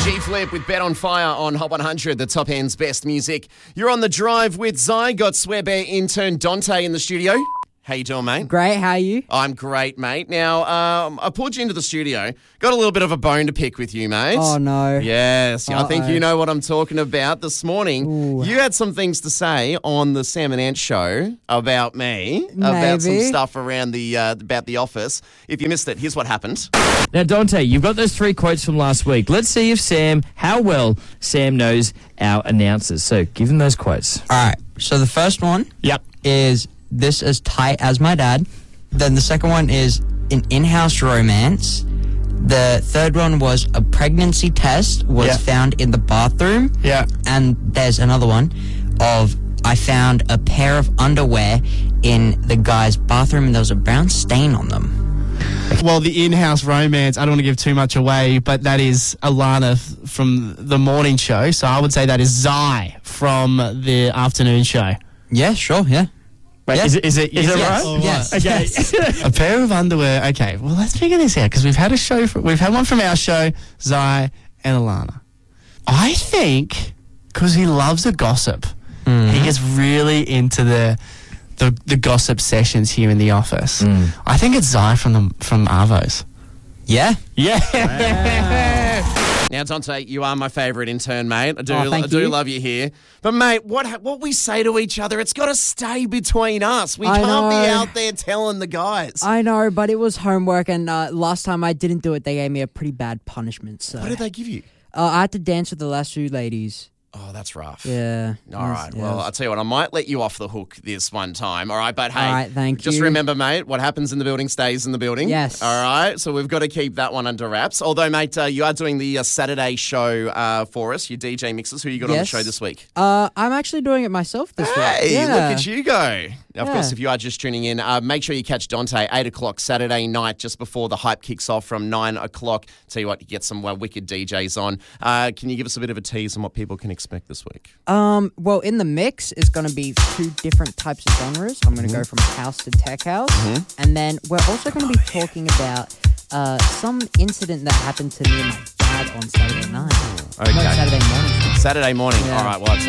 G-Flip with Bet on Fire on Hot 100, the top end's best music. You're on the drive with Zai. Got Swear Bear intern Dante in the studio. How you doing, mate? Great, how are you? I'm great, mate. Now, I pulled you into the studio. Got a little bit of a bone to pick with you, mate. Oh, no. Yes, I think you know what I'm talking about. This morning, Ooh. you had some things to say on the Sam and Ant show about me, about some Maybe. stuff around the about the office. If you missed it, here's what happened. Now, Dante, you've got those 3 quotes from last week. Let's see if how well Sam knows our announcers. So, give him those quotes. All right. So the first one is this as tight as my dad. Then the second one is an in-house romance. The third one was a pregnancy test was found in the bathroom. Yeah. And there's another one of I found a pair of underwear in the guy's bathroom and there was a brown stain on them. Well, the in-house romance, I don't want to give too much away, but that is Alana from the morning show. So I would say that is Zai from the afternoon show. Yeah, sure, yeah. Wait, Yeah. is it Yes. right? Yes. Okay. A pair of underwear. Okay, well, let's figure this out because we've had one from our show, Zai and Alana. I think because he loves a gossip, he gets really into the gossip sessions here in the office. I think it's Zai from Arvos. Yeah? Yeah. Now, Dante, you are my favourite intern, mate. I thank you. love you here. But, mate, what we say to each other, it's got to stay between us. We I can't be know. out there telling the guys. I know, but it was homework, and last time I didn't do it, they gave me a pretty bad punishment. So What did they give you? I had to dance with the last two ladies. Oh, that's rough. Yeah. All right. Well, I'll tell you what, I might let you off the hook this one time. All right. But hey, All right, thank just you. remember, mate, what happens in the building stays in the building. Yes. All right. So we've got to keep that one under wraps. Although, mate, you are doing the Saturday show for us, your DJ mixes. Who you got on the Yes. show this week? I'm actually doing it myself this week. Hey, Yeah. look at you go. Of Yeah. course, if you are just tuning in, make sure you catch Dante 8 o'clock Saturday night just before the hype kicks off from 9 o'clock. Tell you what, you get some wicked DJs on. Can you give us a bit of a tease on what people can expect this week? Well, in the mix is going to be 2 different types of genres. I'm going to go from house to tech house. And then we're also going to be talking about some incident that happened to me and my dad on Saturday night. Okay. No, Saturday morning. Saturday morning. Yeah. All right. Well,